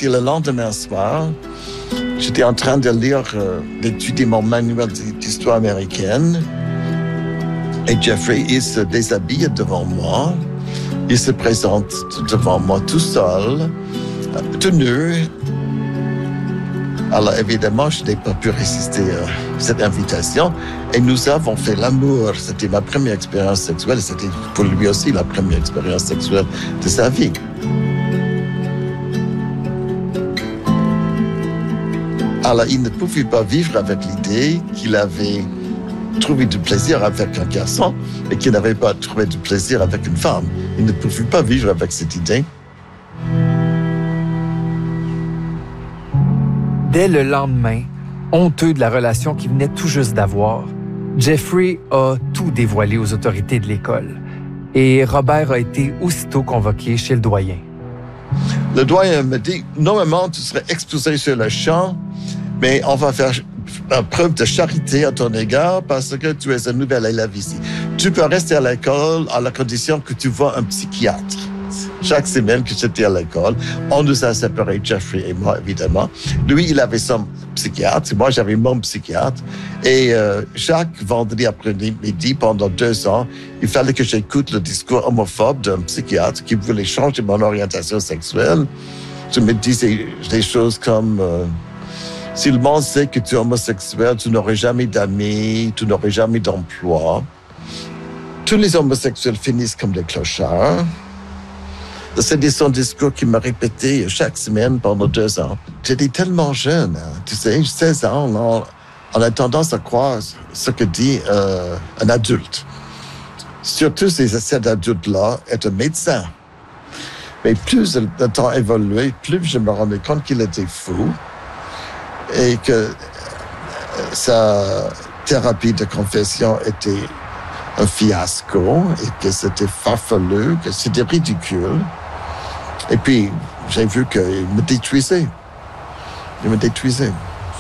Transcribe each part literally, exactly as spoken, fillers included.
c'était le lendemain soir. J'étais en train de lire, euh, d'étudier mon manuel d'histoire américaine. Et Jeffrey, il se déshabille devant moi. Il se présente devant moi tout seul, tout nu. Alors évidemment, je n'ai pas pu résister à cette invitation. Et nous avons fait l'amour. C'était ma première expérience sexuelle. C'était pour lui aussi la première expérience sexuelle de sa vie. Alors, il ne pouvait pas vivre avec l'idée qu'il avait trouvé du plaisir avec un garçon et qu'il n'avait pas trouvé du plaisir avec une femme. Il ne pouvait pas vivre avec cette idée. Dès le lendemain, honteux de la relation qu'il venait tout juste d'avoir, Jeffrey a tout dévoilé aux autorités de l'école et Robert a été aussitôt convoqué chez le doyen. Le doyen me dit, normalement, tu serais expulsé sur le champ, mais on va faire preuve de charité à ton égard parce que tu es un nouvel élève ici. Tu peux rester à l'école à la condition que tu vois un psychiatre. Chaque semaine que j'étais à l'école, on nous a séparés, Jeffrey et moi, évidemment. Lui, il avait son psychiatre, moi, j'avais mon psychiatre. Et euh, chaque vendredi après-midi, pendant deux ans, il fallait que j'écoute le discours homophobe d'un psychiatre qui voulait changer mon orientation sexuelle. Je me disais des choses comme... Euh, si le monde sait que tu es homosexuel, tu n'aurais jamais d'amis, tu n'aurais jamais d'emploi. Tous les homosexuels finissent comme des clochards. C'était son discours qu'il m'a répété chaque semaine pendant deux ans. J'étais tellement jeune, hein, tu sais, seize ans, on, on a tendance à croire ce que dit euh, un adulte. Surtout si cet adulte-là est un médecin. Mais plus le temps évoluait, plus je me rendais compte qu'il était fou et que sa thérapie de confession était un fiasco et que c'était farfelu, que c'était ridicule. Et puis, j'ai vu qu'il me détruisait. Il me détruisait.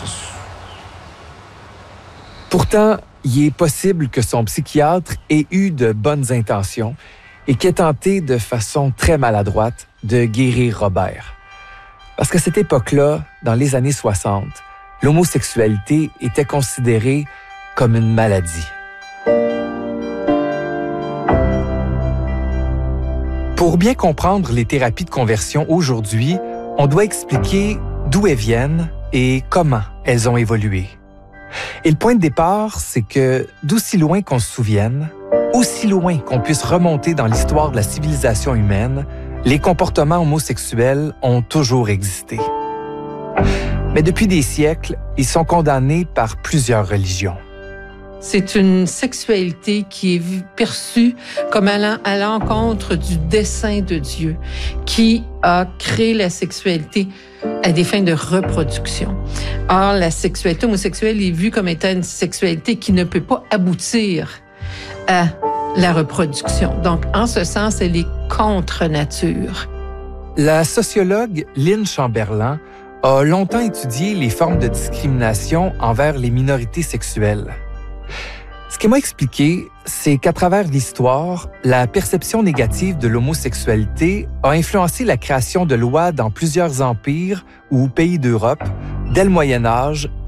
Pourtant, il est possible que son psychiatre ait eu de bonnes intentions et qu'il ait tenté de façon très maladroite de guérir Robert. Parce qu'à cette époque-là, dans les années soixante, l'homosexualité était considérée comme une maladie. Pour bien comprendre les thérapies de conversion aujourd'hui, on doit expliquer d'où elles viennent et comment elles ont évolué. Et le point de départ, c'est que d'aussi loin qu'on se souvienne, aussi loin qu'on puisse remonter dans l'histoire de la civilisation humaine, les comportements homosexuels ont toujours existé. Mais depuis des siècles, ils sont condamnés par plusieurs religions. C'est une sexualité qui est perçue comme allant à l'encontre du dessein de Dieu, qui a créé la sexualité à des fins de reproduction. Or, la sexualité homosexuelle est vue comme étant une sexualité qui ne peut pas aboutir à la reproduction. Donc, en ce sens, elle est contre nature. La sociologue Lynn Chamberlain a longtemps étudié les formes de discrimination envers les minorités sexuelles. Ce qu'elle m'a expliqué, c'est qu'à travers l'histoire, la perception négative de l'homosexualité a influencé la création de lois dans plusieurs empires ou pays d'Europe dès le Moyen Âge